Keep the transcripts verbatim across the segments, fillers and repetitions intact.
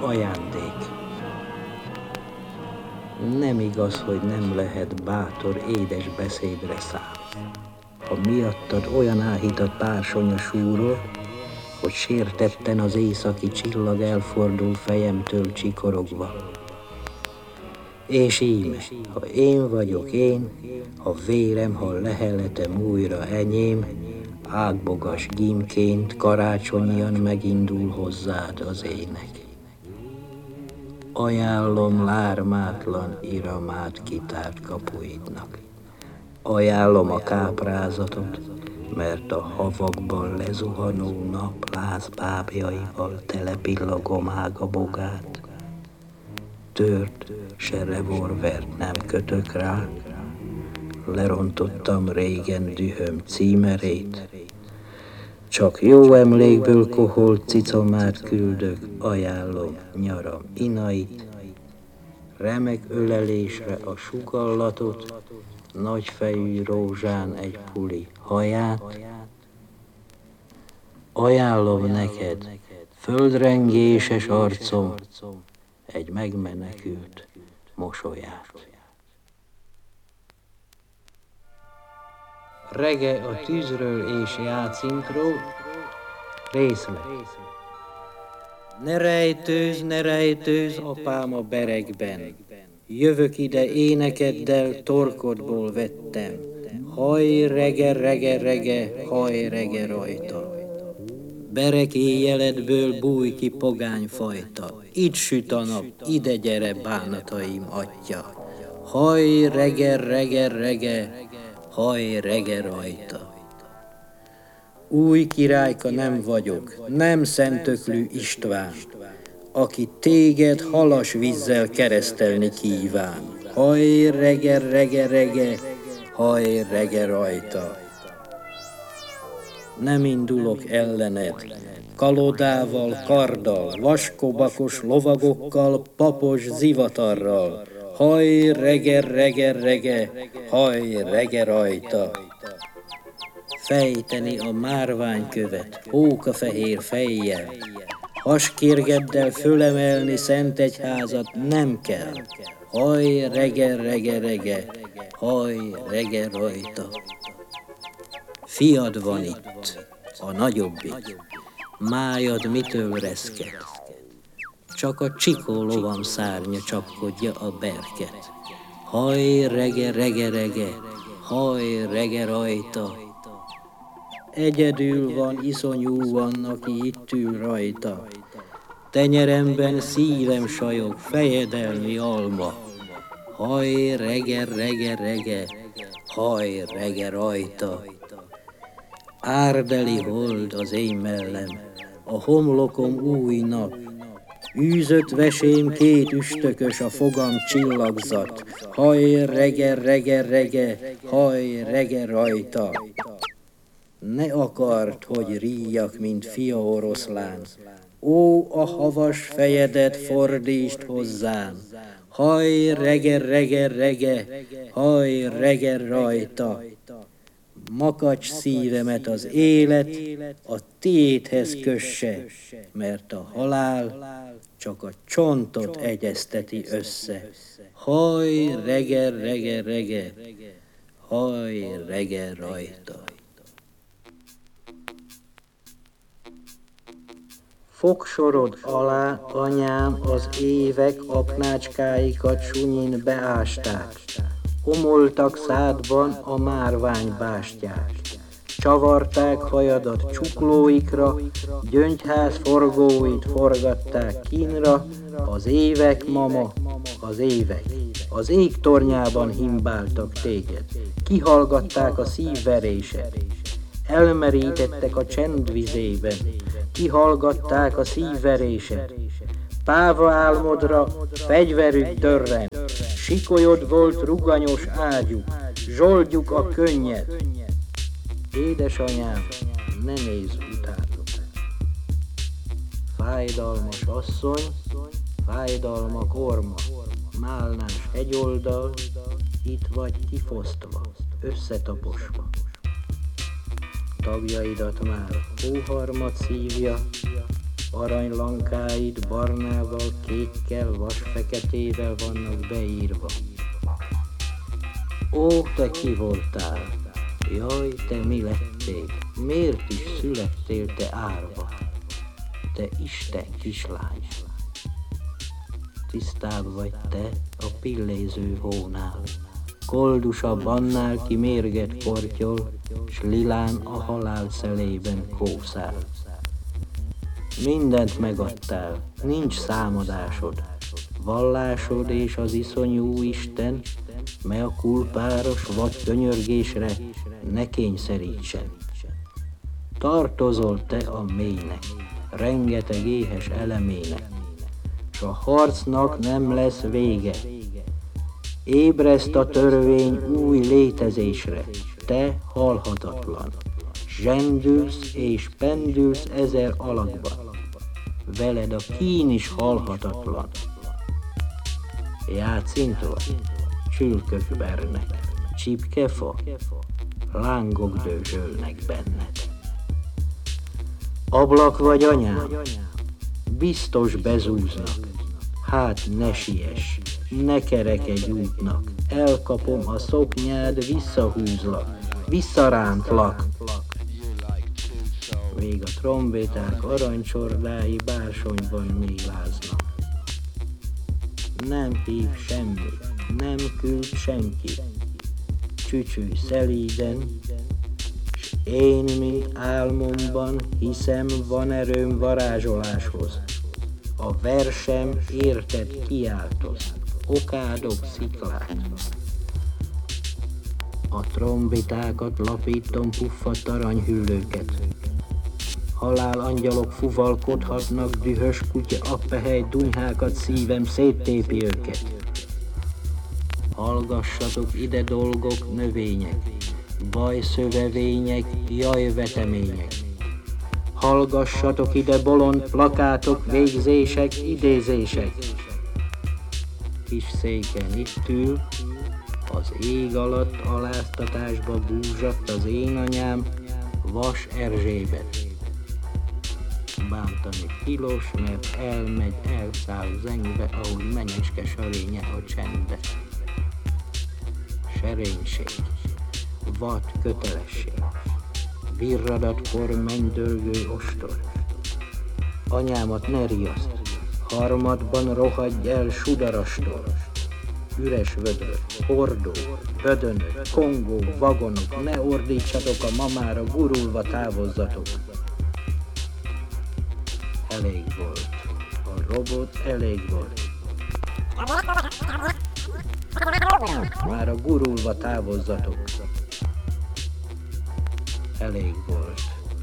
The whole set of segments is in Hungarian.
ajándék. Nem igaz, hogy nem lehet bátor, édes beszédre szám. Ha miattad olyan áhítat pársony a súrol, hogy sértetten az északi csillag elfordul fejemtől csikorogva. És íme, ha én vagyok én, ha vérem, ha leheletem újra enyém, ágbogas gímként karácsonyian megindul hozzád az ének. Ajánlom lármátlan iramát kitárt kapuidnak. Ajánlom a káprázatot, mert a havakban lezuhanó nap lázbábjaival telepillagom ága bogát. Tört se revolvert nem kötök rá, lerontottam régen dühöm címerét, csak jó emlékből koholt cicomát küldök, ajánlom nyaram inait, remek ölelésre a sugallatot, nagyfejű rózsán egy puli haját. Ajánlom neked földrengéses arcom, egy megmenekült mosolyát. Rege a tűzről és jácinkról, részlet. Ne rejtőz, ne rejtőz, apám a beregben, jövök ide énekeddel, torkodból vettem. Haj, rege, rege, rege, haj, rege rajta. Berek éjjeledből bújj ki pogányfajta, itt süt a nap, ide gyere bánataim atya. Haj, rege, rege, rege, haj, rege rajta. Új királyka nem vagyok, nem szentöklű István, aki téged halas vízzel keresztelni kíván. Haj, rege, rege, rege, haj, rege rajta. Nem indulok ellened, kalodával, karddal, vaskobakos lovagokkal, papos zivatarral. Haj, rege, rege, rege, haj, rege rajta. Fejteni a márványkövet, hókafehér fejjel, haskérgeddel fölemelni szent egyházat nem kell. Haj, rege, rege, rege, haj, rege rajta. Fiad van itt, a nagyobbik, májad mitől reszket, csak a csikó lovam szárnya csapkodja a berket. Haj, rege, rege, rege, haj, rege rajta. Egyedül van, iszonyú van, aki itt ül rajta. Tenyeremben szívem sajog, fejedelmi alma. Haj, rege, rege, rege, haj, rege rajta. Árdeli hold az én mellem, a homlokom új nap. Űzött vesém két üstökös, a fogam csillagzat. Haj, rege, rege, rege, haj, rege rajta. Ne akart, hogy ríjjak, mint fia oroszlán. Ó, a havas fejedet fordítsd hozzám. Haj, rege, rege, rege, haj, rege rajta. Makacs szívemet az élet a tiédhez kösse, mert a halál csak a csontot egyezteti össze. Haj, rege, rege, rege, haj, rege rajta. Fogsorod alá, anyám, az évek aknácskáikat sunyin beásták. Homoltak szádban a márványbástyák. Csavarták hajadat csuklóikra, gyöngyház forgóit forgatták kínra, az évek, mama, az évek. Az ég tornyában himbáltak téged, kihallgatták a szívveréset. Elmerítettek a csendvizében, kihallgatták a szívveréset. Páva álmodra fegyverük dörren, sikolyod volt ruganyos ágyuk, zsoldjuk a könnyed. Édesanyám, ne nézz utátok. Fájdalmas asszony, fájdalmak orma, málnás hegyoldal, itt vagy kifosztva, összetaposva. Tagjaidat már hóharmat szívja, Aranylankáid barnával, kékkel, vasfeketével vannak beírva. Ó, te ki voltál? Jaj, te mi lettél? Miért is születtél te árva? Te Isten kislány! Tisztább vagy te a pilléző hónál, koldusabb annál, ki mérget kortyol, s lilán a halál szelében kószál. Mindent megadtál, nincs számadásod, vallásod és az iszonyú Isten, me a kulpáros vagy könyörgésre ne kényszerítsen. Tartozol te a mélynek, rengeteg éhes elemének, s a harcnak nem lesz vége. Ébreszt a törvény új létezésre, te halhatatlan. Zsendülsz és pendülsz ezer alakba, veled a kín is halhatatlan. Játszintva, csülkök vernek, csipkefa, lángok dőzsölnek benned. Ablak vagy anyám, biztos bezúznak, hát ne siess, ne kerekedj útnak, elkapom a szoknyád, visszahúzlak, visszarántlak. Még a trombéták aranycsordái bársonyban méláznak. Nem hív semmi, nem küld senki, csücsülj szelíden, s én, mint álmomban hiszem, van erőm varázsoláshoz. A versem érted kiáltoz, okádok sziklát. A trombitákat lapítom puffadt aranyhüllőket. Halálangyalok fuvalkodhatnak, dühös kutya appehely dunyhákat, szívem széttépi őket. Hallgassatok ide dolgok, növények, bajszövevények, jajvetemények. Hallgassatok ide bolond plakátok, végzések, idézések. Kis széken itt ül, az ég alatt aláztatásba búzsadt az én anyám, Vas Erzsébet. Bántani tilos, mert elmegy, elszáll zengbe, ahogy menyeske sörénye a csendbe. Serénység, vad kötelesség, virradatkor mennydörgő ostor. Anyámat ne riaszt, harmadban rohadj el sudarastól. Üres vödör, hordó, bödönök, kongó, vagonok, ne ordítsatok a mamára, gurulva távozzatok. Elég volt, a robot elég volt. Már a gurulva távozzatok. Elég volt.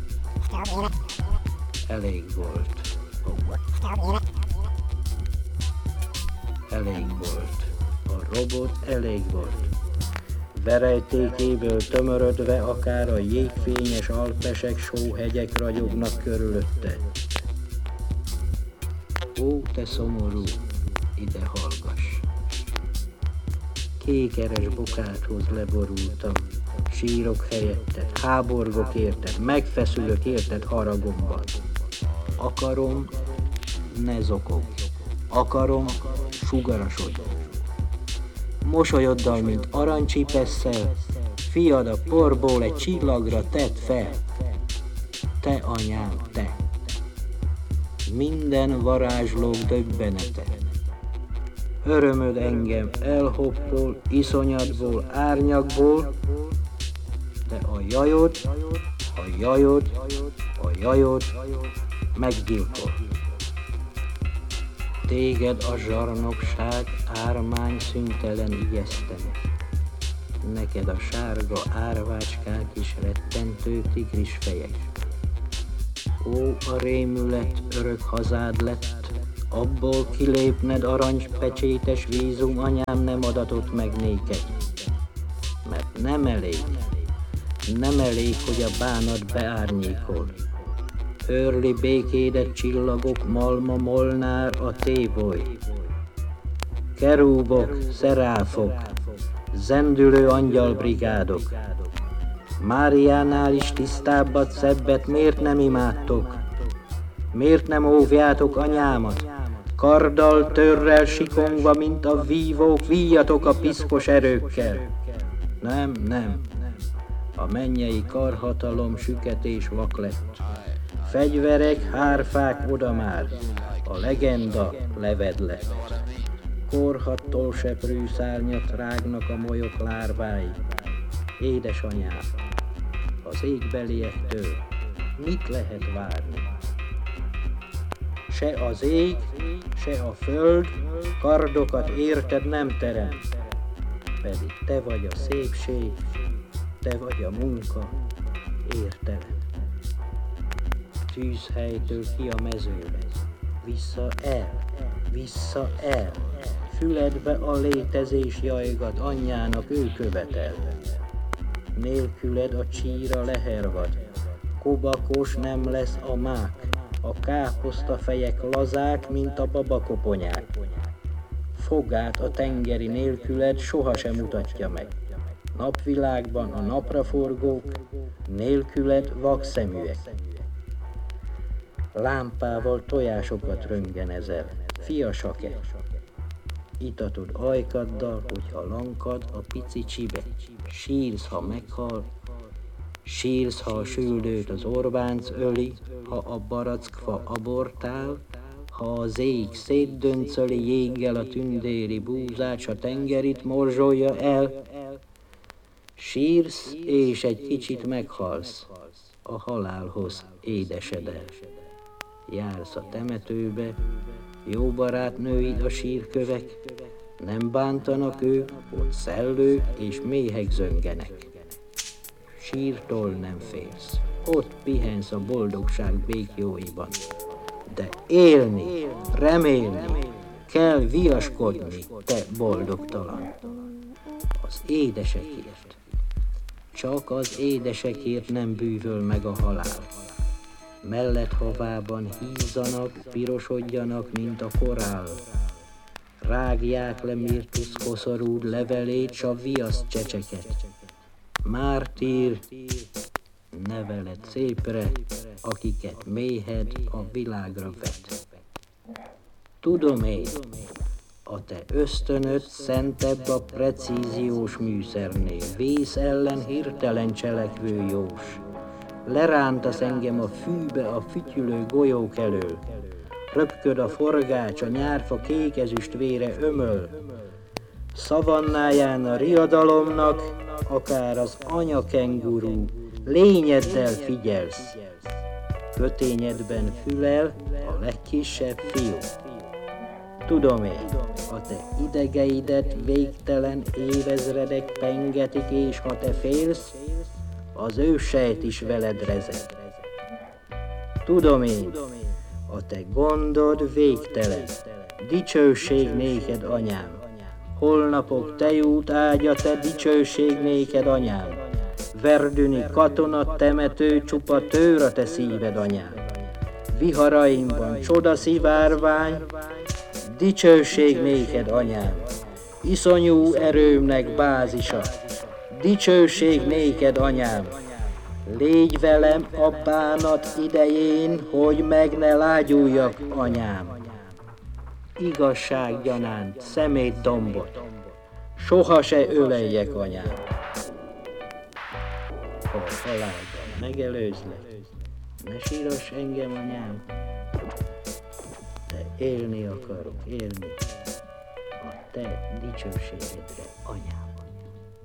Elég volt. Elég volt. A robot elég volt. Verejtékéből tömörödve akár a jégfényes alpesek, sóhegyek ragyognak körülötte. Ó, te szomorú, ide hallgass! Kékeres bokádhoz leborultam, sírok helyetted, háborgok érted, megfeszülök érted haragomban. Akarom, ne zokogj, akarom, sugarasodj. Mosolyoddal, mint aranycsipesszel, fiad a porból egy csillagra tedd fel. Te anyám, te! Minden varázslók döbbenete. Örömöd engem elhoppol, iszonyatból, árnyakból, de a jajod, a jajod, a jajod meggyilkol. Téged a zsarnokság ármány szüntelen ijesztene. Neked a sárga árvácskák is rettentő tigris fejek. Ó, a rémület örök hazád lett, abból kilépned aranypecsétes vízum, anyám nem adatott meg néked. Mert nem elég, nem elég, hogy a bánat beárnyékol. Őrli békédet csillagok, malma, molnár, a téboly. Kerúbok, szeráfok, zendülő angyalbrigádok. Máriánál is tisztábbat, szebbet miért nem imádtok? Miért nem óvjátok anyámat? Karddal, törrel sikongva, mint a vívók, víjatok a piszkos erőkkel. Nem, nem. A mennyei karhatalom süket és vak lett. Fegyverek, hárfák oda már. A legenda leved lett. Korhattól seprű szárnyat rágnak a molyok lárvái. Édesanyám, az égbeliektől mit lehet várni? Se az ég, se a föld kardokat érted nem teremt. Pedig te vagy a szépség, te vagy a munka, értelem. Tűzhelytől ki a mezőre, vissza el, vissza el. Füledbe a létezés jajgat, anyjának ő követel. Nélküled a csíra lehervad, kobakos nem lesz a mák, a káposztafejek lazák, mint a babakoponyák. Fogát a tengeri nélküled sohasem mutatja meg. Napvilágban a napraforgók, nélküled vakszeműek. Lámpával tojásokat röntgenezel, fiasake. Itatod ajkaddal, hogyha lankad a pici csibe. Sírsz, ha meghal, sírsz, ha a süldőt az Orbánc öli, ha a barackfa abortál, ha az ég szétdöncöli jéggel a tündéri búzács, a tengerit morzsolja el. Sírsz, és egy kicsit meghalsz a halálhoz édesedel. Jársz a temetőbe, jó barátnőid a sírkövek, nem bántanak ők, ott szellők és méhek zöngenek. Sírtól nem félsz, ott pihensz a boldogság békjóiban. De élni, remélni, kell viaskodni, te boldogtalan. Az édesekért, csak az édesekért nem bűvöl meg a halál. Mellett havában hízzanak, pirosodjanak, mint a korál. Rágják le Mirtusz koszorúd levelét, s a viaszt csecseket. Mártír, neveled szépre, akiket méhed a világra vet. Tudom én, a te ösztönöd szentebb a precíziós műszernél, vész ellen hirtelen cselekvő jós. Lerántasz engem a fűbe a fütyülő golyók elől. Röpköd a forgács, a nyárfa kékezüst vére ömöl. Szavannáján a riadalomnak, akár az anyakengurú, lényeddel figyelsz. Kötényedben fülel a legkisebb fiú. Tudom én, a te idegeidet végtelen évezredek pengetik, és ha te félsz, az ősejt is veled rezeg. Tudom én, a te gondod végtelen, dicsőség néked, anyám. Holnapok tejút ágya, te dicsőség néked, anyám. Verdüni katona temető, csupa tőr a te szíved, anyám. Viharaimban csoda szivárvány, dicsőség néked, anyám. Iszonyú erőmnek bázisa, dicsőség néked, anyám. Légy velem a bánat idején, hogy meg ne lágyuljak, anyám. Igazság gyanánt, szemét dombot, soha se öleljek, anyám. Ha a halálban megelőzlek, ne sírass engem, anyám, de élni akarok, élni a te dicsőségedre, anyám.